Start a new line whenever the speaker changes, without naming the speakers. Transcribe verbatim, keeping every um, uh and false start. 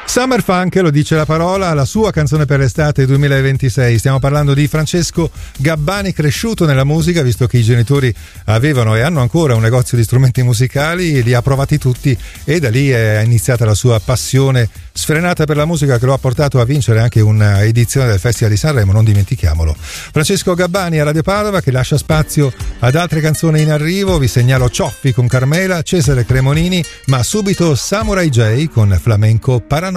Summer Funk, lo dice la parola, la sua canzone per l'estate duemilaventisei. Stiamo parlando di Francesco Gabbani, cresciuto nella musica, visto che i genitori avevano e hanno ancora un negozio di strumenti musicali, li ha provati tutti e da lì è iniziata la sua passione sfrenata per la musica che lo ha portato a vincere anche un'edizione del Festival di Sanremo, non dimentichiamolo. Francesco Gabbani a Radio Padova, che lascia spazio ad altre canzoni in arrivo. Vi segnalo Cioffi con Carmela, Cesare Cremonini, ma subito Samurai J con Flamenco Paranoia.